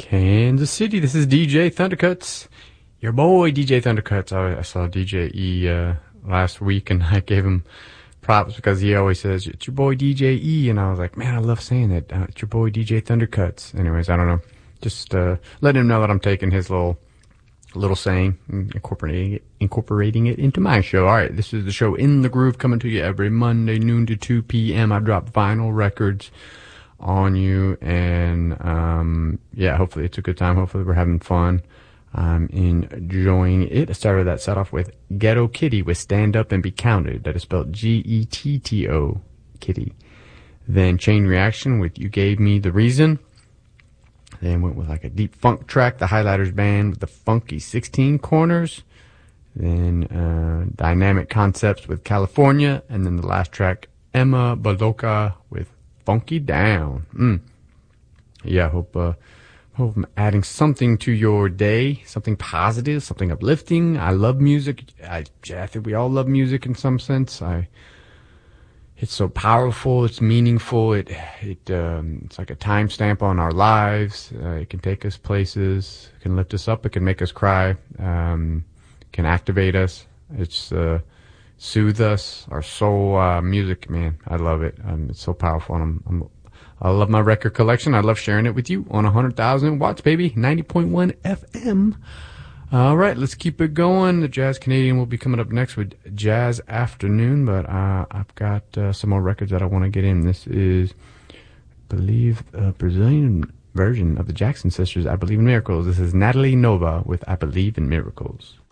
Kansas City. This is DJ Thundercuts. Your boy, DJ Thundercuts. I saw DJ E last week, and I gave him props because he always says, it's your boy, DJ E. And I was like, man, I love saying that. It's your boy, DJ Thundercuts. Anyways, I don't know. Just letting him know that I'm taking his little saying and incorporating it into my show. All right, this is the show In the Groove, coming to you every Monday, noon to 2 p.m. I drop vinyl records on you, and yeah, hopefully it's a good time. Hopefully we're having fun. I'm enjoying it. I started that set off with Ghetto Kitty with Stand Up and Be Counted. That is spelled Getto, Kitty. Then Chain Reaction with You Gave Me the Reason. Then went with like a deep funk track, the Highlighters Band with the Funky 16 Corners. Then Dynamic Concepts with California. And then the last track, Emma Baloka with Funky Down. Yeah, hope I'm adding something to your day, something positive, something uplifting. I love music. I think we all love music in some sense. It's so powerful. It's meaningful. It's like a timestamp on our lives. It can take us places. It can lift us up. It can make us cry. It can activate us. It's soothe us. Our soul. Music, man, I love it. It's so powerful. And I love my record collection. I love sharing it with you on 100,000 watts, baby. 90.1 FM. All right, let's keep it going. The Jazz Canadian will be coming up next with Jazz Afternoon, but I've got some more records that I want to get in. This is, I believe, a Brazilian version of the Jackson Sisters, I Believe in Miracles. This is Natalie Nova with I Believe in Miracles.